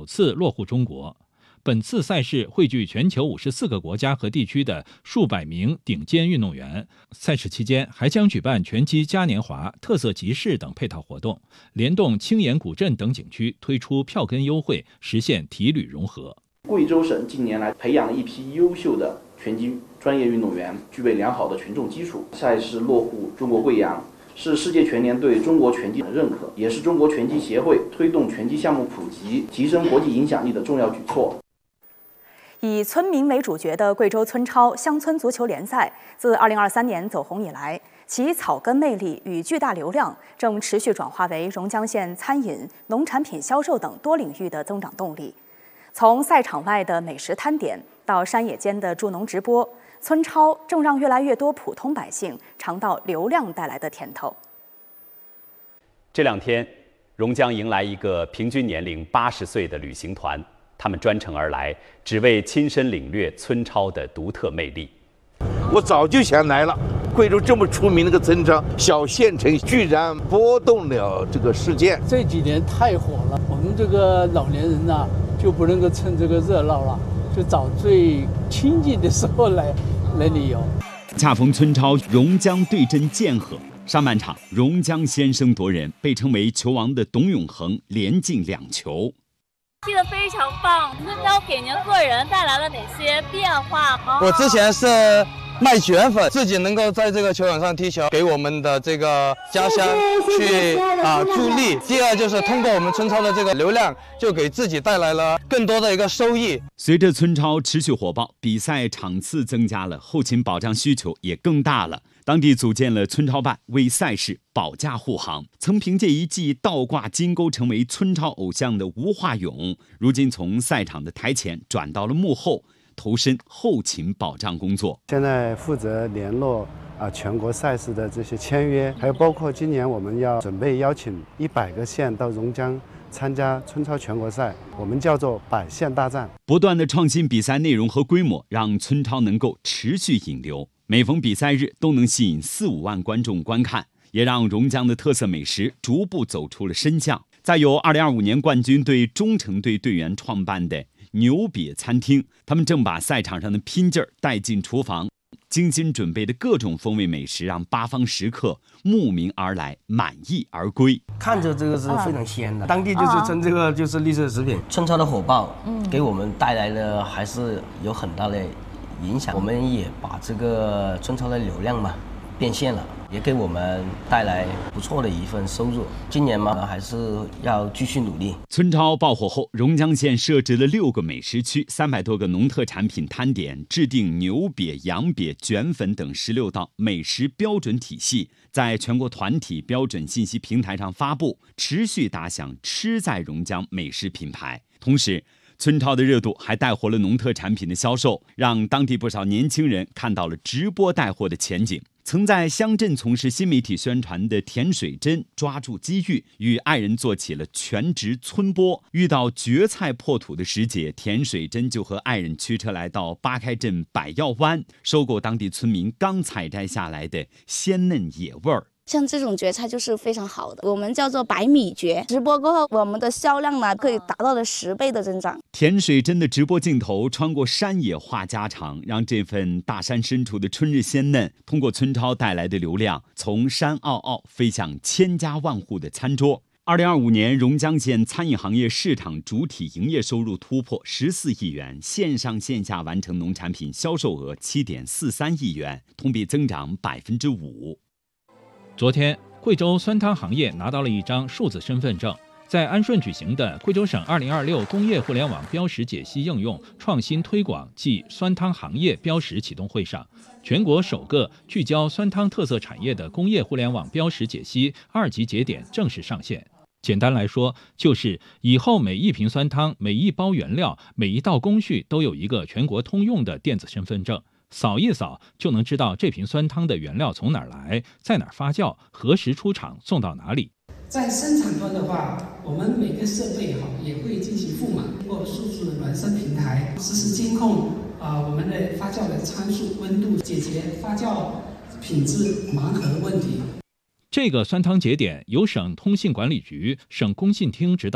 次落户中国。本次赛事汇聚全球54个国家和地区的数百名顶尖运动员。赛事期间还将举办拳击嘉年华、特色集市等配套活动，联动青岩古镇等景区推出票根优惠，实现体旅融合。 贵州省近年来培养了一批优秀的拳击专业运动员，具备良好的群众基础。赛事落户中国贵阳，是世界拳联对中国拳击的认可，也是中国拳击协会推动拳击项目普及、提升国际影响力的重要举措。 以村民为主角的贵州村超乡村足球联赛，自2023年走红以来，其草根魅力与巨大流量正持续转化为榕江县餐饮、农产品销售等多领域的增长动力。从赛场外的美食摊点到山野间的助农直播，村超正让越来越多普通百姓尝到流量带来的甜头。 这2天，榕江迎来一个平均年龄80岁的旅行团。他们专程而来，只为亲身领略村超的独特魅力。 我早就想来了，贵州这么出名的个村超，小县城居然拨动了这个世界。 这几年太火了，我们这个老年人呐，就不能够趁这个热闹了，就找最清静的时候来旅游。 恰逢村超榕江对阵建河，上半场榕江先声夺人，被称为球王的董永恒连进2球。 踢得非常棒，村超给您个人带来了哪些变化？ 我之前是卖卷粉，自己能够在这个球场上踢球，给我们的这个家乡去助力。第二就是通过我们村超的这个流量，就给自己带来了更多的一个收益。 随着村超持续火爆，比赛场次增加了，后勤保障需求也更大了。当地组建了村超办，为赛事保驾护航。曾凭借一记倒挂金钩成为村超偶像的吴化勇，如今从赛场的台前转到了幕后，投身后勤保障工作。 现在负责联络全国赛事的这些签约，还有包括今年我们要准备邀请100个县到榕江参加村超全国赛，我们叫做100县大战。 不断的创新比赛内容和规模，让村超能够持续引流。每逢比赛日都能吸引4-5万观众观看，也让榕江的特色美食逐步走出了深巷。再有2025年冠军队中城队队员创办的牛瘪餐厅，他们正把赛场上的拼劲儿带进厨房，精心准备的各种风味美食让八方食客慕名而来，满意而归。 看着这个是非常鲜的，当地就是称这个就是绿色食品。村超的火爆，给我们带来的还是有很大的影响。我们也把这个村超的流量嘛变现了，也给我们带来不错的一份收入。今年嘛，还是要继续努力。 村超爆火后，榕江县设置了6个美食区，300多个农特产品摊点，制定牛瘪、羊瘪、卷粉等16道美食标准体系，在全国团体标准信息平台上发布，持续打响吃在榕江美食品牌。同时，村超的热度还带火了农特产品的销售，让当地不少年轻人看到了直播带货的前景。曾在乡镇从事新媒体宣传的田水珍抓住机遇，与爱人做起了全职村播。遇到蕨菜破土的时节，田水珍就和爱人驱车来到八开镇百药湾，收购当地村民刚采摘下来的鲜嫩野味儿。 像这种蕨菜就是非常好的，我们叫做白米蕨。直播过后，我们的销量呢可以达到了10倍的增长。 田水珍的直播镜头穿过山野话家常，让这份大山深处的春日鲜嫩，通过村超带来的流量，从山坳坳飞向千家万户的餐桌。2025年，榕江县餐饮行业市场主体营业收入突破14亿元，线上线下完成农产品销售额7.43亿元，同比增长5%。 昨天，贵州酸汤行业拿到了一张数字身份证。在安顺举行的贵州省2026工业互联网标识解析应用创新推广暨酸汤行业标识启动会上，全国首个聚焦酸汤特色产业的工业互联网标识解析2级节点正式上线。简单来说，就是以后每一瓶酸汤、每一包原料、每一道工序都有一个全国通用的电子身份证。扫一扫就能知道这瓶酸汤的原料从哪儿来，在哪儿发酵，何时出厂，送到哪里。 在生产端的话，我们每个设备也会进行覆码，通过数字的孪生平台实时监控我们的发酵的参数、温度，解决发酵品质盲盒问题。 这个酸汤节点由省通信管理局、省工信厅指导，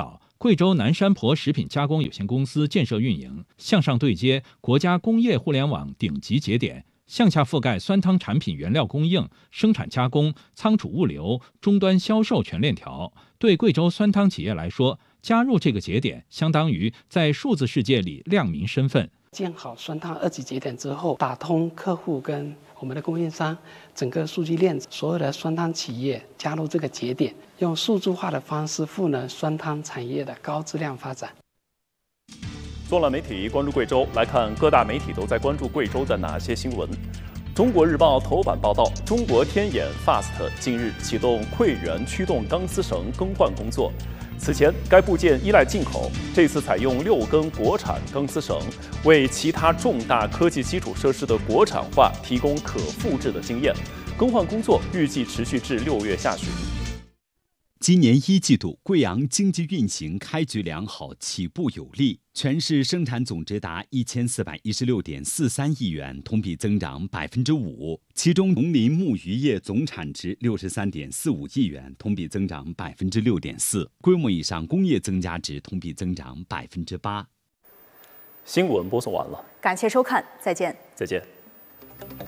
贵州南山婆食品加工有限公司建设运营，向上对接国家工业互联网顶级节点，向下覆盖酸汤产品原料供应、生产加工、仓储物流、终端销售全链条。对贵州酸汤企业来说，加入这个节点，相当于在数字世界里亮明身份。 建好酸汤2级节点之后，打通客户跟我们的供应商整个数据链，所有的酸汤企业加入这个节点，用数字化的方式赋能酸汤产业的高质量发展。 纵览媒体关注贵州，来看各大媒体都在关注贵州的哪些新闻。中国日报头版报道，中国天眼 FAST 近日启动馈源驱动钢丝绳更换工作。此前，该部件依赖进口，这次采用6根国产钢丝绳，为其他重大科技基础设施的国产化提供可复制的经验。更换工作预计持续至6月下旬。 今年1季度，贵阳经济运行开局良好，起步有力，全市生产总值达1416.43亿元，同比增长5%。其中，农林牧渔业总产值63.45亿元，同比增长6.4%，规模以上工业增加值同比增长8%。 新闻播送完了， 感谢收看，再见。 再见。